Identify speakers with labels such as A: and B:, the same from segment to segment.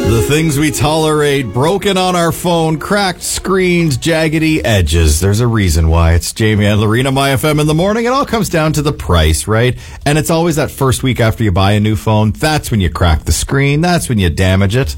A: The things we tolerate, broken on our phone, cracked screens, jaggedy edges. There's a reason why. It's Jamie and Lorena, My FM in the morning. It all comes down to the price, right? And it's always that first week after you buy a new phone. That's when you crack the screen. That's when you damage it.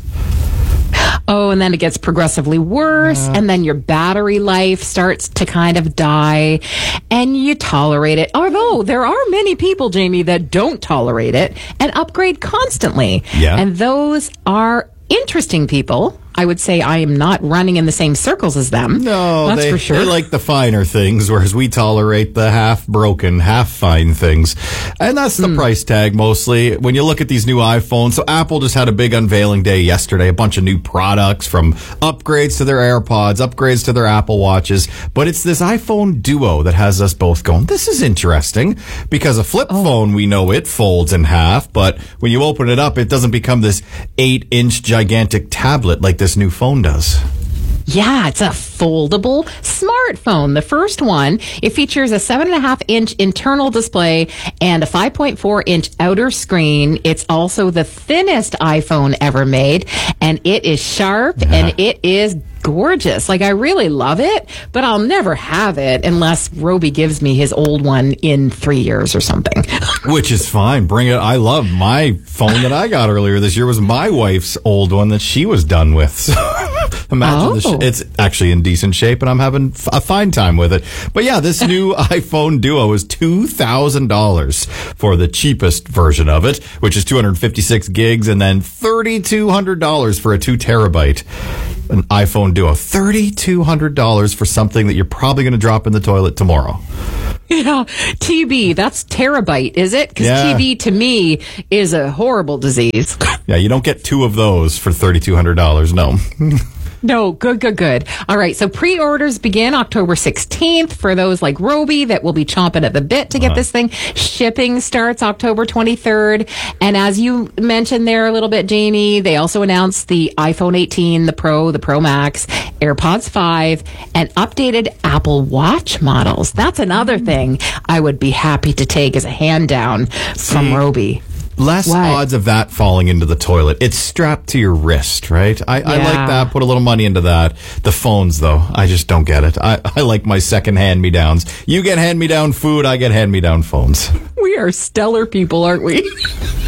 B: Oh, and then it gets progressively worse, and then your battery life starts to kind of die, and you tolerate it. Although there are many people, Jamie, that don't tolerate it and upgrade constantly.
A: Yeah.
B: And those are interesting people. I would say I am not running in the same circles as them.
A: No,
B: that's for sure.
A: They like the finer things, whereas we tolerate the half-broken, half-fine things. And that's the price tag, mostly. When you look at these new iPhones, so Apple just had a big unveiling day yesterday, a bunch of new products, from upgrades to their AirPods, upgrades to their Apple Watches. But it's this iPhone Duo that has us both going, this is interesting, because a flip phone, we know it folds in half, but when you open it up, it doesn't become this 8-inch gigantic tablet like this new phone does.
B: Yeah, it's a foldable smartphone. The first one, it features a 7.5-inch internal display and a 5.4-inch outer screen. It's also the thinnest iPhone ever made, and it is sharp and it is gorgeous. Like, I really love it, but I'll never have it unless Roby gives me his old one in 3 years or something.
A: Which is fine. Bring it. I love my phone that I got earlier this year was my wife's old one that she was done with. So imagine it's actually in decent shape, and I'm having a fine time with it. But yeah, this new iPhone Duo is $2,000 for the cheapest version of it, which is 256 gigs, and then $3,200 for a 2 terabyte. An iPhone Duo. $3,200 for something that you're probably going to drop in the toilet tomorrow.
B: Yeah, TB, that's terabyte, is it? Because TB to me is a horrible disease.
A: Yeah, you don't get 2 of those for $3,200, no.
B: No, good. All right, so pre-orders begin October 16th for those like Roby that will be chomping at the bit to get this thing. Shipping starts October 23rd. And as you mentioned there a little bit, Jamie, they also announced the iPhone 18, the Pro Max, AirPods 5, and updated Apple Watch models. That's another thing I would be happy to take as a hand down from Roby.
A: Less odds of that falling into the toilet. It's strapped to your wrist, right? I like that. Put a little money into that. The phones, though, I just don't get it. I like my second hand-me-downs. You get hand-me-down food, I get hand-me-down phones.
B: We are stellar people, aren't we?